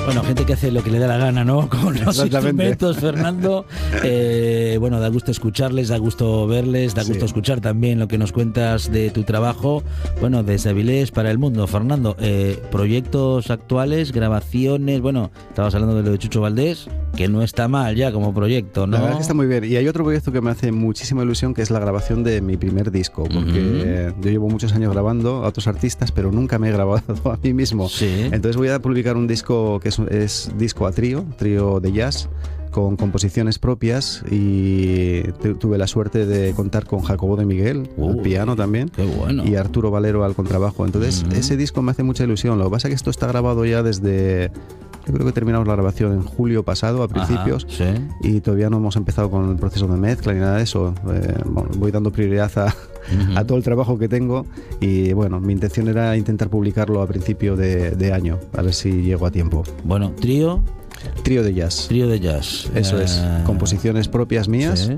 Bueno, gente que hace lo que le da la gana, ¿no? Con los instrumentos, Fernando. Bueno, da gusto escucharles, da gusto verles, da gusto escuchar también lo que nos cuentas de tu trabajo. Bueno, desde Avilés para el mundo, Fernando. Proyectos actuales, grabaciones. Bueno, estabas hablando de lo de Chucho Valdés, que no está mal ya como proyecto, ¿no? La verdad es que está muy bien. Y hay otro proyecto que me hace muchísima ilusión, que es la grabación de mi primer disco, porque yo llevo muchos años grabando a otros artistas, pero nunca me he grabado a mí mismo. Sí. Entonces voy a publicar un disco que es disco a trío de jazz, con composiciones propias, y tuve la suerte de contar con Jacobo de Miguel al piano también, qué bueno, y Arturo Valero al contrabajo. Entonces ese disco me hace mucha ilusión. Lo que pasa es que esto está grabado ya desde... Yo creo que terminamos la grabación en julio pasado, a principios, y todavía no hemos empezado con el proceso de mezcla ni nada de eso. Bueno, voy dando prioridad a todo el trabajo que tengo, y bueno, mi intención era intentar publicarlo a principio de año, a ver si llego a tiempo. Bueno, trío de jazz. Trío de jazz. Eso es, composiciones propias mías.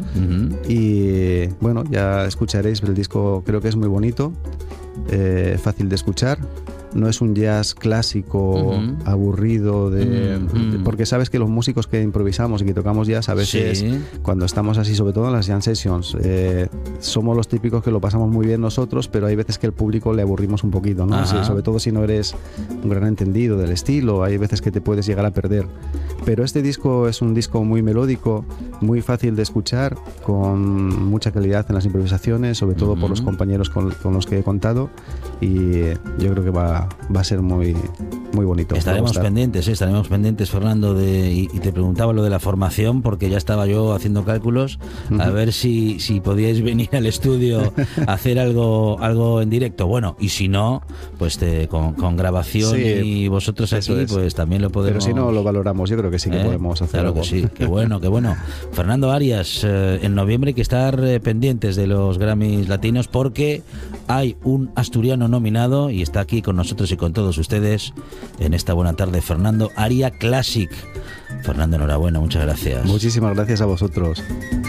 Y bueno, ya escucharéis, el disco creo que es muy bonito, fácil de escuchar. No es un jazz clásico aburrido porque sabes que los músicos que improvisamos y que tocamos jazz a veces cuando estamos así, sobre todo en las jam sessions, somos los típicos que lo pasamos muy bien nosotros, pero hay veces que al público le aburrimos un poquito, ¿no? Sí, sobre todo si no eres un gran entendido del estilo, hay veces que te puedes llegar a perder. Pero este disco es un disco muy melódico, muy fácil de escuchar, con mucha calidad en las improvisaciones, sobre todo por los compañeros con los que he contado, y yo creo que va a ser muy, muy bonito. Estaremos pendientes, Fernando, y te preguntaba lo de la formación, porque ya estaba yo haciendo cálculos, a ver si podíais venir al estudio a hacer algo en directo. Bueno, y si no, pues con grabación y vosotros aquí, pues también lo podemos... Pero si no, lo valoramos, yo creo que sí que podemos hacer algo. Claro que sí, qué bueno. Fernando Arias, en noviembre hay que estar pendientes de los Grammys Latinos, porque hay un asturiano nominado y está aquí con nosotros y con todos ustedes en esta buena tarde, Fernando Aria Classic. Fernando, enhorabuena, muchas gracias. Muchísimas gracias a vosotros.